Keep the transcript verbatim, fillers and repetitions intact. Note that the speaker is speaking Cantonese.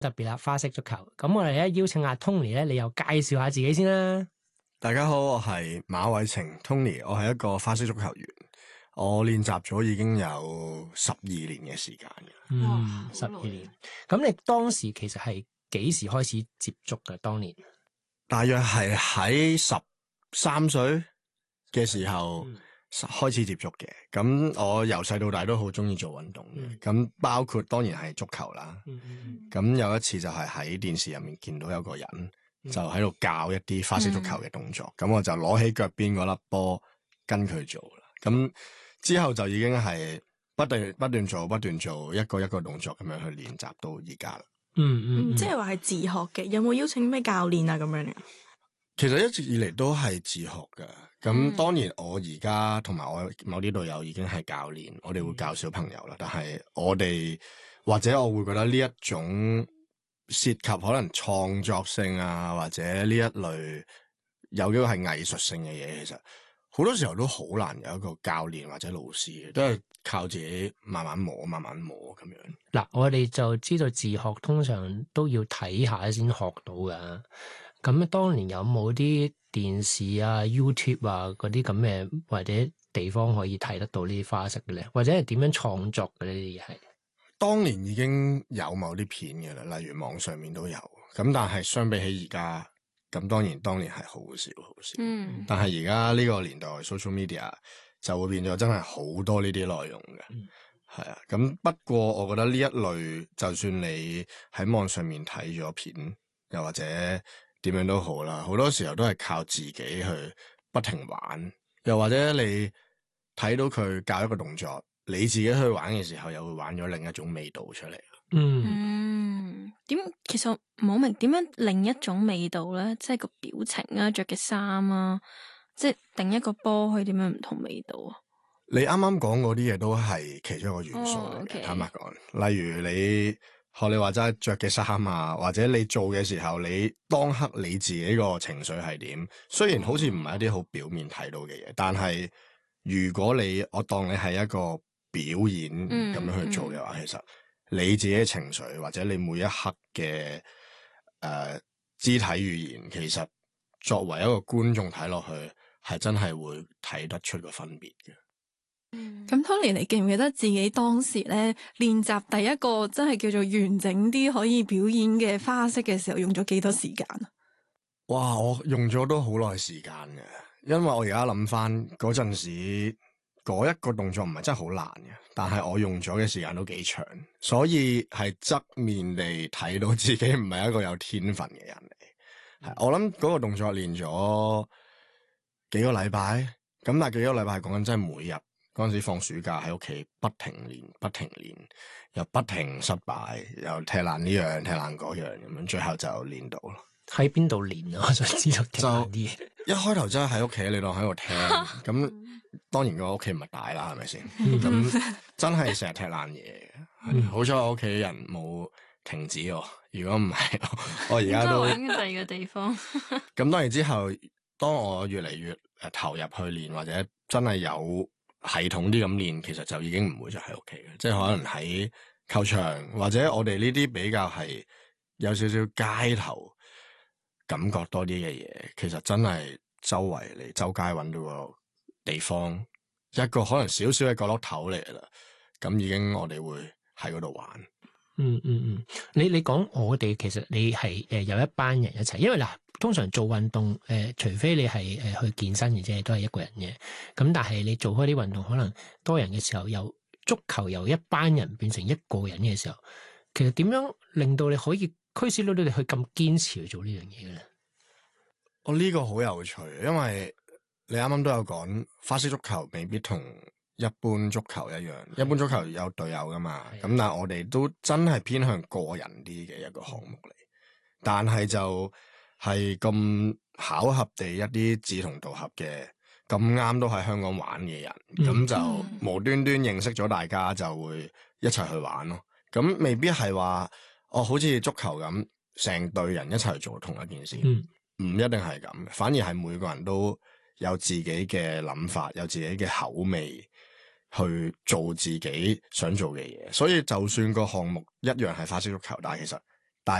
特別啦，花式足球。咁我哋咧邀請阿 Tony 咧，你又介紹下自己先啦。 大家好，我係馬偉晴 Tony，我係一個花式足球員，我練習咗已經有十二年嘅時間嘅。 嗯，十二年。咁你當時其實係幾時開始接觸嘅？當年大約係喺十三歲嘅時候開始接觸嘅。咁、嗯、我由細到大都好中意做運動嘅。咁、嗯、包括當然係足球啦。咁、嗯嗯、有一次就係喺電視入面見到有個人。就喺度教一啲花式足球嘅動作，咁、嗯、我就攞起腳邊嗰粒波跟佢做啦。咁之後就已經係不斷不斷做，不斷做一個一個動作咁樣去練習到而家啦。 嗯嗯， 即係話係自學嘅，有冇邀請咩教練啊？咁樣嘅？ 其實一直以嚟都係自學噶。咁當然我而家同埋我某啲隊友已經係教練，我哋會教小朋友啦。但係我哋或者我會覺得呢一種。涉及可能創作性啊，或者呢一類有幾個係藝術性嘅嘢，其實好多時候都好難有一個教練或者老師嘅，都係靠自己慢慢摸、慢慢摸咁樣。 嗱，我哋就知道自學通常都要睇下先學到噶。咁當年有冇啲電視啊、YouTube 啊嗰啲咁嘅或者地方可以睇得到呢啲花式嘅咧？或者係點樣創作嘅呢啲嘢係？ 當年已經有某啲片嘅啦，例如網上面都有，咁但係相比起而家，咁當然當年係好少好少。嗯。但係而家呢個年代 social media 就會變咗真係好多呢啲內容嘅，係啊、嗯。咁不過我覺得呢一類，就算你喺網上面睇咗片，又或者點樣都好啦，好多時候都係靠自己去不停玩，又或者你睇到佢教一個動作。你自己去玩嘅時候，又會玩咗另一種味道出嚟。 嗯，點其實唔好明點樣另一種味道咧？即係個表情啊，着嘅衫啊，即係定一個波可以點樣唔同味道啊？ 你啱啱講嗰啲嘢都係其中一個元素嚟嘅。Oh, okay. 坦白講，例如你學你話齋着嘅衫啊，或者你做嘅時候，你當刻你自己個情緒係點？雖然好似唔係一啲好表面睇到嘅嘢，但係如果你我當你係一個表演咁樣去做嘅話，嗯嗯、其實你自己嘅情緒或者你每一刻嘅誒、呃、肢體語言，其實作為一個觀眾睇落去，係真係會睇得出個分別嘅。 咁 Tony，你記唔記得自己當時咧練習第一個真係叫做完整啲可以表演嘅花式嘅時候，用咗幾多時間啊？ 哇！我用咗都好耐時間嘅，因為我而家諗翻嗰陣時。嗰一個動作唔係真係好難嘅，但係我用咗嘅時間都幾長，所以係側面地睇到自己唔係一個有天分嘅人嚟。係、嗯、我諗嗰個動作練咗幾個禮拜，咁但係幾個禮拜係講緊真係每日嗰陣時放暑假喺屋企不停練，不停練，又不停失敗，又踢爛呢樣，踢爛嗰樣咁樣，最後就練到咯。 喺邊度練啊？我想知道踢爛啲嘢。 一開頭真係喺屋企，你當喺度聽咁。當然個屋企唔係大啦，係咪先？咁真係成日踢爛嘢嘅。嗯、好彩我屋企人冇停止我，如果唔係，我而家都揾第二個地方。 咁當然之後，當我越嚟越誒投入去練，或者真係有系統啲咁練，其實就已經唔會再喺屋企嘅，即係可能喺球場或者我哋呢啲比較係有少少街頭感覺多啲嘅嘢，其實真係周圍嚟周街揾到個地方，一個可能少少嘅角落頭嚟啦，咁已經我哋會喺嗰度玩。 嗯嗯嗯，你你講我哋其實你係誒有一班人一齊，因為嗱通常做運動誒、呃，除非你係誒去健身嘅啫，都係一個人嘅。咁但係你做開啲運動，可能多人嘅時候，由足球由一班人變成一個人嘅時候，其實點樣令到你可以驅使到你哋去咁堅持去做呢樣嘢嘅咧？ 我呢個好有趣，因為你啱啱都有講花式足球未必同一般足球一樣，的一般足球有隊友噶嘛，咁的但係我哋都真係偏向個人啲嘅一個項目嚟，但係就係咁巧合地一啲志同道合嘅咁啱都喺香港玩嘅人，咁、嗯、就無端端認識咗大家就會一齊去玩咯，咁未必係話哦好似足球咁成隊人一齊做同一件事，唔、嗯、一定係咁，反而係每個人都有自己嘅諗法，有自己嘅口味去做自己想做嘅嘢，所以就算個項目一樣係花式足球，但係其實